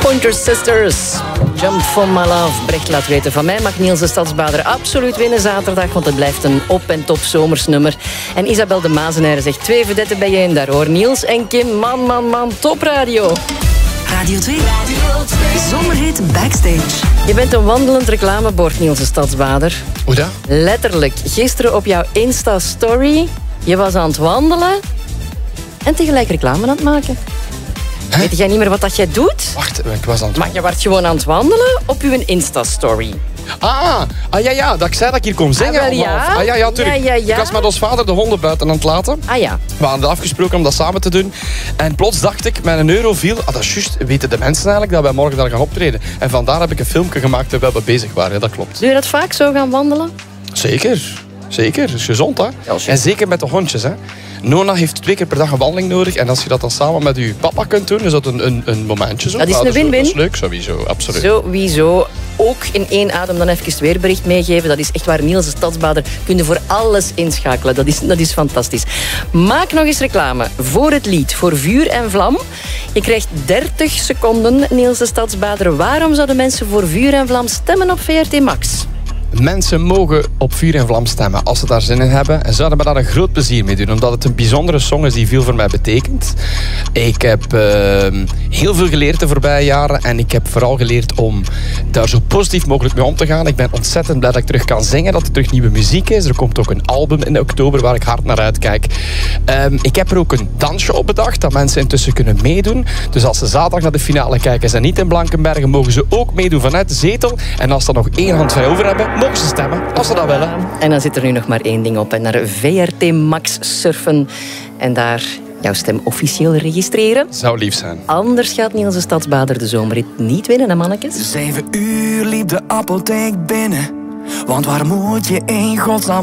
Pointer Sisters. Jump for my love. Brecht laat weten van mij mag Niels de Stadsbader absoluut winnen zaterdag, want het blijft een op- en top zomersnummer. En Isabel de Mazenaire zegt 2 vedetten ben je in daar hoor. Niels en Kim, man, topradio. Radio 2. Zomerhit Backstage. Je bent een wandelend reclamebord, Niels de Stadsbader. Hoe dat? Letterlijk. Gisteren op jouw Insta-story. Je was aan het wandelen en tegelijk reclame aan het maken. Weet jij niet meer wat dat jij doet? Wacht, ik was aan het... Maar je werd gewoon aan het wandelen op je Insta-story. Ja, dat ik zei dat ik hier kom zingen. wel, ja. Ja, tuurlijk. Ja. Ik was met ons vader de honden buiten aan het laten. Ah ja. We hadden afgesproken om dat samen te doen. En plots dacht ik, met €1 viel... dat is juist, weten de mensen eigenlijk dat wij morgen daar gaan optreden. En vandaar heb ik een filmpje gemaakt terwijl we bezig waren. Ja, dat klopt. Doe je dat vaak, zo gaan wandelen? Zeker. Dat is gezond, hè. Ja, zeker. En zeker met de hondjes, hè. Nona heeft 2 keer per dag een wandeling nodig. En als je dat dan samen met je papa kunt doen, is dat een momentje zo. Dat is een win-win. Dat is leuk, sowieso. Absoluut. Sowieso. Ook in één adem dan even het weerbericht meegeven. Dat is echt waar. Niels de Stadsbader kun je voor alles inschakelen. Dat is fantastisch. Maak nog eens reclame voor het lied voor Vuur en Vlam. Je krijgt 30 seconden, Niels de Stadsbader. Waarom zouden mensen voor Vuur en Vlam stemmen op VRT Max? Mensen mogen op Vuur en Vlam stemmen als ze daar zin in hebben. En zouden me daar een groot plezier mee doen. Omdat het een bijzondere song is die veel voor mij betekent. Ik heb heel veel geleerd de voorbije jaren. En ik heb vooral geleerd om daar zo positief mogelijk mee om te gaan. Ik ben ontzettend blij dat ik terug kan zingen. Dat er terug nieuwe muziek is. Er komt ook een album in oktober waar ik hard naar uitkijk. Ik heb er ook een dansje op bedacht. Dat mensen intussen kunnen meedoen. Dus als ze zaterdag naar de finale kijken en niet in Blankenbergen, mogen ze ook meedoen vanuit de zetel. En als ze er nog 1 hand vrij over hebben, mogen ze stemmen, als ze dat willen. En dan zit er nu nog maar 1 ding op. En naar VRT Max surfen. En daar jouw stem officieel registreren. Zou lief zijn. Anders gaat Niels de Stadsbader de zomerrit niet winnen, hè mannetjes? 7 uur liep de apotheek binnen. Want waar moet je in godsnaam